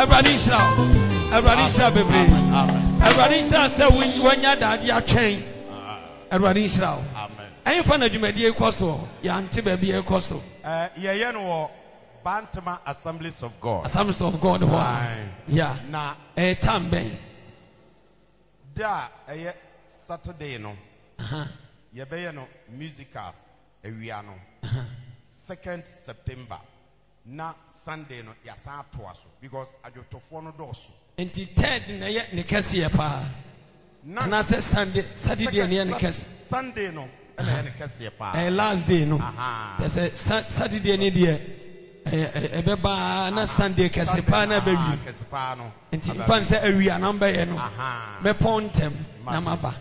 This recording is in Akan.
Ebranisha bebre. Ebranisha say wanya dade atwen. Ebranisha. Amen. Ayin fa na dwumadi ekoso. Ya ante ba bi ekoso. Ye no Bantama Assemblies of God. Assemblies of God. Yeah. Na tamben. Da Saturday no. Ye be no musicals ewia no. 2nd September. Na Sunday no yasa toaso because adwotofo no doso. Enti third na ye ne kase ye pa. Na say Saturday ne ye ne kase. Sunday no na ne kase ye pa. Last day no. Say Saturday ne de ebeba na Sunday kase pa na be wi. Kase pa no. Enti pan say awia na mba ye no. Me pontem na maba.